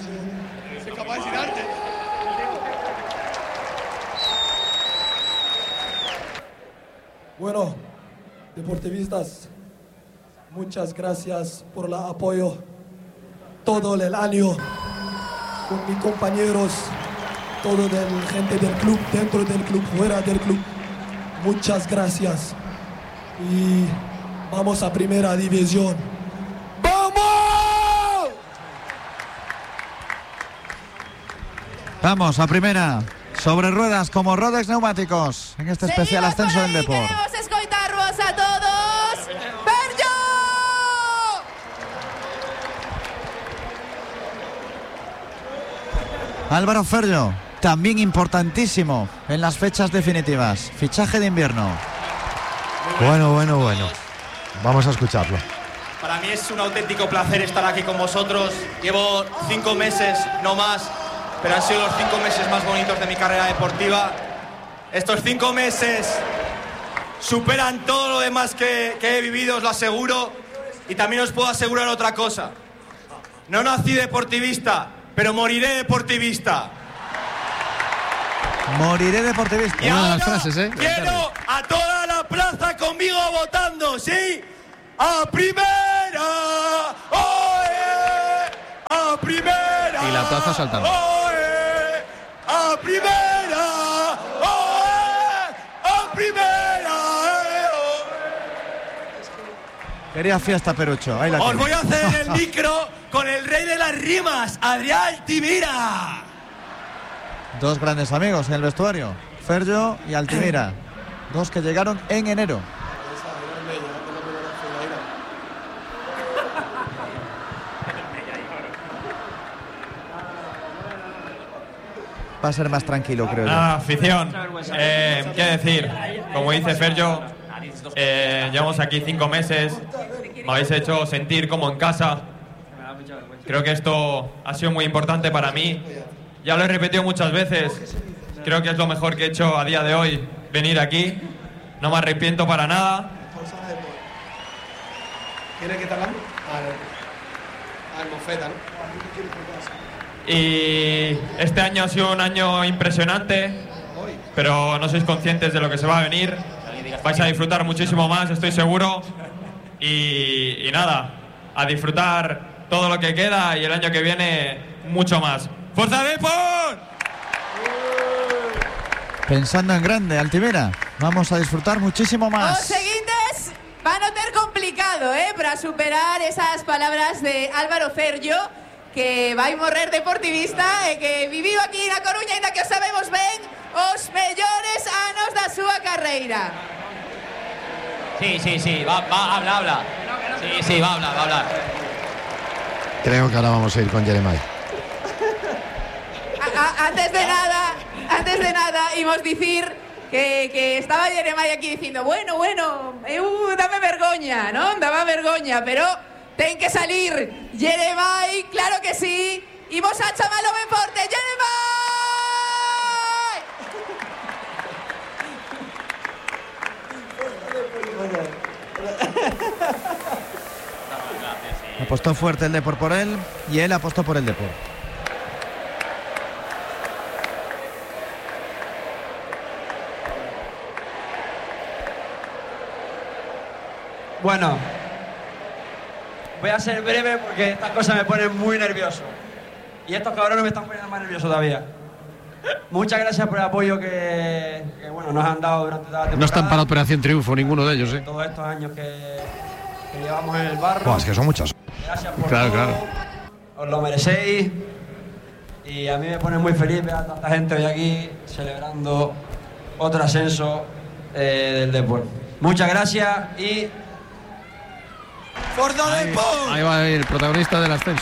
Bueno, deportivistas, muchas gracias por el apoyo todo el año con mis compañeros, todo la gente del club, dentro del club, fuera del club. muchas gracias. Y vamos a primera división. ¡Vamos! Vamos a primera. Sobre ruedas como Rodex Neumáticos. En este especial ascenso del deporte. Queremos escoitarvos a todos. ¡Ferjo! Álvaro Ferjo, también importantísimo en las fechas definitivas. Fichaje de invierno. Bueno. Vamos a escucharlo. Para mí es un auténtico placer estar aquí con vosotros. Llevo 5 meses, no más, pero han sido los 5 meses más bonitos de mi carrera deportiva. Estos 5 meses superan todo lo demás que he vivido, os lo aseguro. Y también os puedo asegurar otra cosa. No nací deportivista, pero moriré deportivista. Moriré deportivista. Y ahora quiero a toda la plaza conmigo votando, ¿sí? ¡A primera! ¡Oe! ¡A primera! Y la plaza saltando. ¡Oe! ¡A primera! ¡Oe! ¡A primera! Quería fiesta, Perucho. Ahí la Os tiene. voy a hacer el micro con el rey de las rimas, Adrián Altimira. Dos grandes amigos en el vestuario, Ferjo y Altimira. Dos que llegaron en enero. Va a ser más tranquilo, creo yo. Afición, qué decir, como dice Ferjo, llevamos aquí 5 meses, me habéis hecho sentir como en casa. Creo que esto ha sido muy importante para mí. Ya lo he repetido muchas veces. Creo que es lo mejor que he hecho a día de hoy, venir aquí. No me arrepiento para nada. ¿Quieres que te hablamos? Al mofeta, ¿no? Y este año ha sido un año impresionante, pero no sois conscientes de lo que se va a venir. Vais a disfrutar muchísimo más, estoy seguro. Y nada, a disfrutar todo lo que queda y el año que viene mucho más. ¡Forza Depor! Pensando en grande, Altimira. Vamos a disfrutar muchísimo más. Os seguintes van a ter complicado, para superar esas palabras de Álvaro Ferjo, que vai morrer deportivista e que viviu aquí na Coruña, ainda que o sabemos ben, os mellores anos da súa carreira. Sí, habla. Sí, va a hablar. Creo que ahora vamos a ir con Jeremiah. Antes de nada, imos dicir que estaba Jeremiah aquí dicindo bueno, dame vergoña, non? Daba vergoña, pero ten que salir Jeremiah, claro que sí. Imos a chamalo ben forte, Jeremiah! Apostó fuerte el Depor por él y él apostó por el Depor. Bueno, voy a ser breve porque estas cosas me ponen muy nervioso. Y estos cabrones me están poniendo más nervioso todavía. Muchas gracias por el apoyo que nos han dado durante toda la temporada. No están para Operación Triunfo ninguno de ellos, ¿eh? Todos estos años que llevamos en el barro. Buah, es que son muchos. Gracias por Claro, todo. claro. Os lo merecéis. Y a mí me pone muy feliz ver a tanta gente hoy aquí celebrando otro ascenso del Depor. Muchas gracias y... ¡Forza Depor! Ahí va el protagonista del ascenso.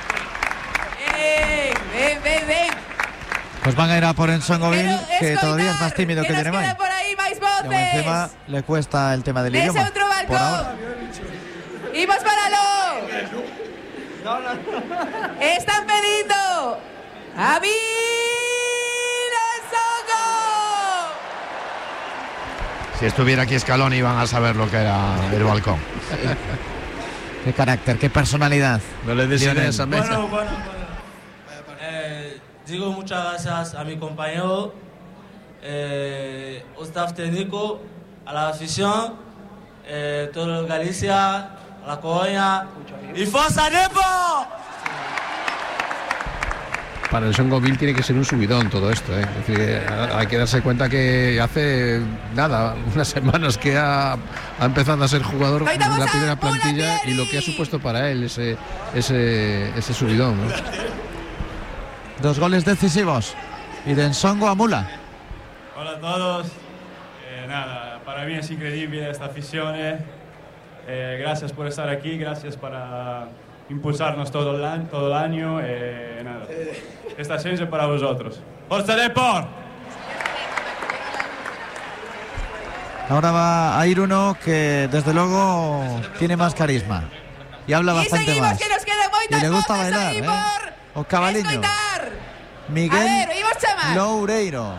Ven. Pues van a ir a por Ensongoville, que todavía es más tímido que nos Jeremiah. queda por aí máis Y aún encima voces. le cuesta el tema del Nese idioma. outro Por ahora. balcón. Imos paralo. Están pedindo a Vila Sogo. Si estuviera aquí Scaloni iban a saber lo que era el balcón. Qué carácter, qué personalidad. No le des ideas a Mesa. Bueno. Digo muchas gracias a mi compañero, al staff técnico, a la afición, todo Galicia, a la Coruña. ¡Y Forza Depor! para el Songoville tiene que ser un subidón todo esto, ¿eh? Es decir, hay que darse cuenta que hace nada, unas semanas que ha empezado a ser jugador en la primera plantilla y lo que ha supuesto para él ese subidón, ¿no? 2 goles decisivos y de Nsongo a Mula. Hola a todos. Nada, para mí es increíble esta afición. Gracias por estar aquí, gracias para impulsarnos todo el año. Nada, esta ascenso es para vosotros. ¡Forza Depor! Ahora va a ir uno que desde luego tiene más carisma y habla bastante más. Y le gusta bailar, O cabaliño. Miguel Loureiro.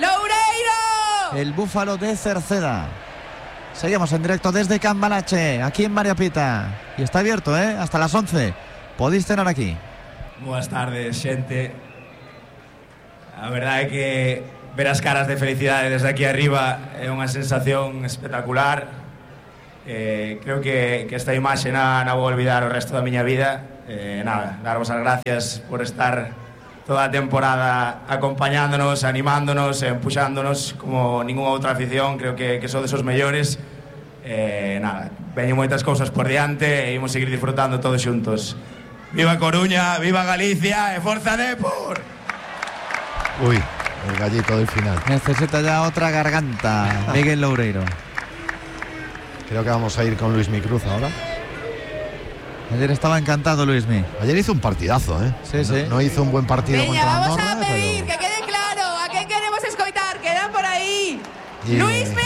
El búfalo de Cerceda. Seguimos en directo desde Cambalache, aquí en María Pita. Y está abierto, hasta las 11. Podéis cenar aquí. Buenas tardes, xente. A verdade é que ver as caras de felicidade desde aquí arriba é unha sensación espectacular. Creo que esta imaxe non vou olvidar o resto da miña vida. Nada, daros as gracias por estar toda a temporada acompañándonos, animándonos, empuxándonos como ninguna outra afición. Creo que sodes os mellores. Nada, veñen moitas cousas por diante e imos seguir disfrutando todos xuntos. Viva Coruña, viva Galicia e Forza Depor. Uy, el gallito del final. Necesita ya otra garganta, Miguel Loureiro. Creo que vamos a ir con Luismi Cruz ahora. Ayer estaba encantado Luismi. Ayer hizo un partidazo, Sí, sí. No hizo un buen partido contra vamos Andorra, a pedir, que quede claro, a quen queremos escoitar, quedan por aí. Luismi.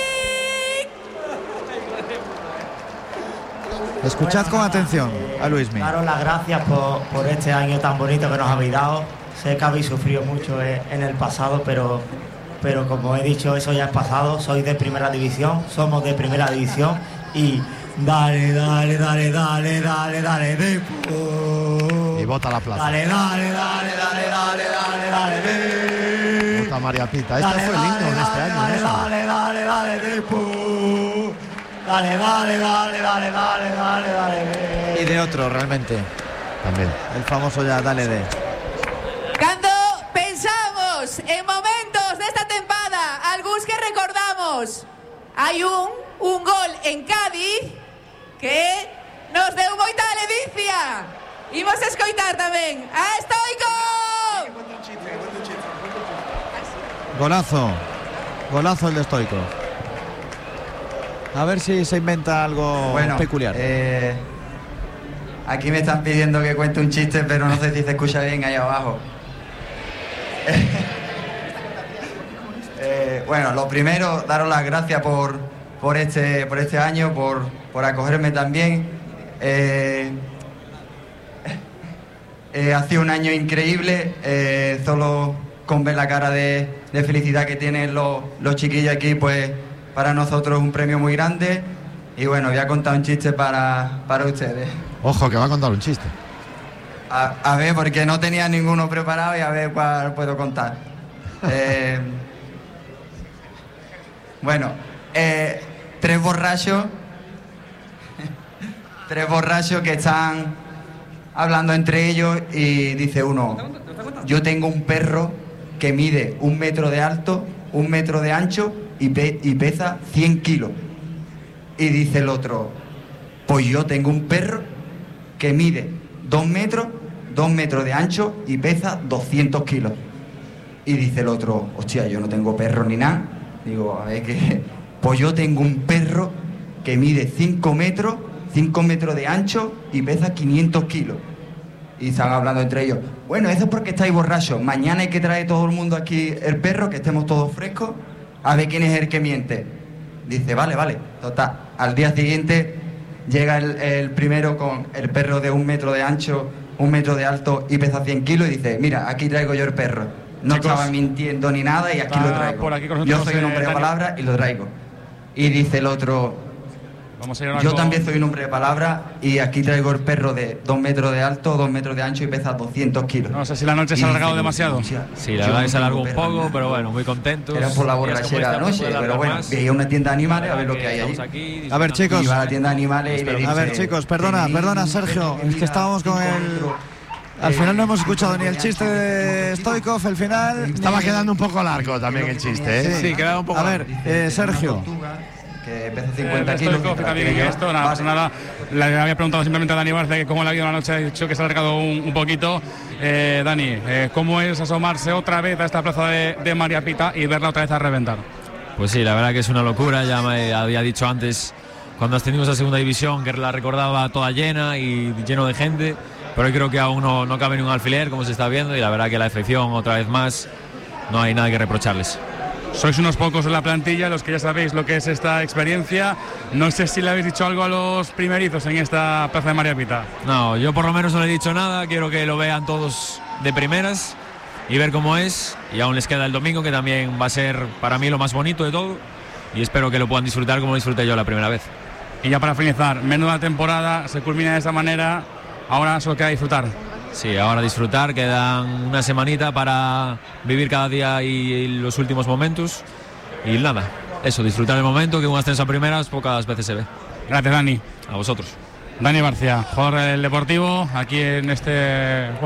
Escuchad con atención a Luismi. Daros las gracias por este año tan bonito que nos habéis dado. Sé que habéis sufrido mucho en el pasado, pero como he dicho, eso ya es pasado. Sois de primera división, somos de primera división y dale, y bota la plaza. Dale. Bota María Pita. Este fue el himno de este año. Y de otro realmente. También. El famoso ya dale de. Cando pensamos en momentos desta tempada, algúns que recordamos, hai un gol en Cádiz que nos deu moita ledicia. Imos escoitar tamén a Stoico. Golazo el de Stoico. A ver si se inventa algo peculiar. Aquí me están pidiendo que cuente un chiste, pero no sé si se escucha bien ahí abajo. Bueno, lo primero, daros las gracias por este año, por acogerme también. Ha sido un año increíble, solo con ver la cara de felicidad que tienen los chiquillos aquí, pues para nosotros es un premio muy grande. Y bueno, voy a contar un chiste para ustedes. Ojo, que va a contar un chiste. A ver, porque no tenía ninguno preparado y a ver cuál puedo contar. Bueno, tres borrachos que están hablando entre ellos y dice uno: yo tengo un perro que mide 1 metro de alto, 1 metro de ancho y pesa 100 kilos. Y dice el otro: pues yo tengo un perro que mide 2 metros de ancho y pesa 200 kilos. Y dice el otro: hostia, yo no tengo perro ni nada. Digo, a ver qué. Pues yo tengo un perro que mide 5 metros de ancho y pesa 500 kilos. Y están hablando entre ellos: bueno, eso es porque estáis borrachos. Mañana hay que traer todo el mundo aquí el perro, que estemos todos frescos, a ver quién es el que miente. Dice, vale. Total, al día siguiente llega el primero con el perro de 1 metro de ancho, 1 metro de alto y pesa 100 kilos y dice: mira, aquí traigo yo el perro. No estaba mintiendo ni nada y aquí lo traigo. Yo soy un hombre de palabra y lo traigo. Y dice el otro: yo también soy un hombre de palabra y aquí traigo el perro de 2 metros de alto, 2 metros de ancho y pesa 200 kilos. No sé si la noche se ha alargado demasiado. Sí, la verdad que se alargó un poco, pero bueno, muy contentos. Era por la borrachera de la noche, pero bueno, voy a una tienda de animales a ver lo que hay allí. A ver, chicos. Iba a la tienda de animales y le dice: a ver, chicos, perdona, Sergio, es que estábamos con Al final no hemos escuchado ni el chiste de Stoikov, el final. Estaba quedando un poco largo también el chiste, ¿eh? Sí, quedaba un poco. A ver, Sergio. Que pesa 50 kilos. Esto, nada, pasa nada. Le había preguntado simplemente a Dani Barcia que cómo le ha ido la noche, ha dicho que se ha alargado un poquito. Dani, ¿cómo es asomarse otra vez a esta plaza de María Pita y verla otra vez a reventar? Pues sí, la verdad que es una locura. Ya me había dicho antes, cuando ascendimos a segunda división, que la recordaba toda llena y lleno de gente. Pero hoy creo que aún no cabe ni un alfiler, como se está viendo, y la verdad que la afección, otra vez más, no hay nada que reprocharles. Sois unos pocos en la plantilla los que ya sabéis lo que es esta experiencia. No sé si le habéis dicho algo a los primerizos en esta plaza de María Pita. No, yo por lo menos no le he dicho nada. Quiero que lo vean todos de primeras y ver cómo es. Y aún les queda el domingo, que también va a ser para mí lo más bonito de todo. Y espero que lo puedan disfrutar como disfruté yo la primera vez. Y ya para finalizar, menuda temporada, se culmina de esa manera. Ahora solo queda disfrutar. Sí, ahora disfrutar, quedan una semanita para vivir cada día y los últimos momentos. Y nada, eso, disfrutar el momento, que un ascenso a primeras pocas veces se ve. Gracias, Dani. A vosotros. Dani Barcia, jugador del Deportivo, aquí en este